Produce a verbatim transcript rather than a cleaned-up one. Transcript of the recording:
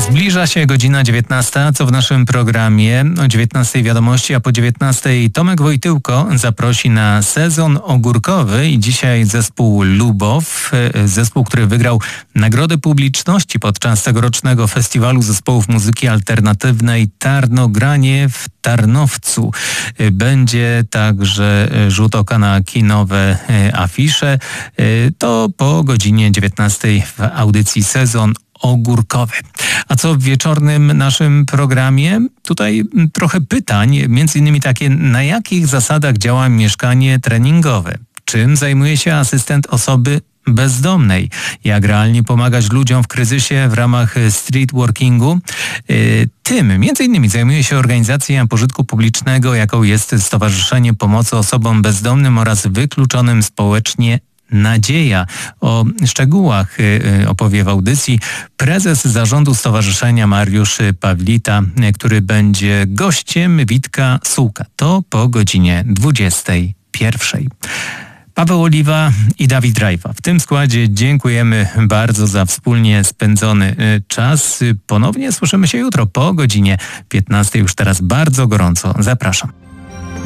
Zbliża się godzina dziewiętnasta, co w naszym programie o dziewiętnastej wiadomości, a po dziewiętnastej Tomek Wojtyłko zaprosi na sezon ogórkowy i dzisiaj zespół Lubow, zespół, który wygrał Nagrodę Publiczności podczas tegorocznego Festiwalu Zespołów Muzyki Alternatywnej Tarnogranie w Tarnowcu. Będzie także rzut oka na kinowe afisze. To po godzinie dziewiętnastej w audycji Sezon ogórkowy. A co w wieczornym naszym programie? Tutaj trochę pytań, między innymi takie, na jakich zasadach działa mieszkanie treningowe? Czym zajmuje się asystent osoby bezdomnej? Jak realnie pomagać ludziom w kryzysie w ramach street workingu? Tym między innymi zajmuje się organizacja pożytku publicznego, jaką jest Stowarzyszenie Pomocy Osobom Bezdomnym oraz Wykluczonym Społecznie Nadzieja. O szczegółach opowie w audycji prezes zarządu stowarzyszenia Mariusz Pawlita, który będzie gościem Witka Sułka. To po godzinie dwudziestej pierwszej. Paweł Oliwa i Dawid Rajwa. W tym składzie dziękujemy bardzo za wspólnie spędzony czas. Ponownie słyszymy się jutro po godzinie piętnastej. Już teraz bardzo gorąco zapraszam.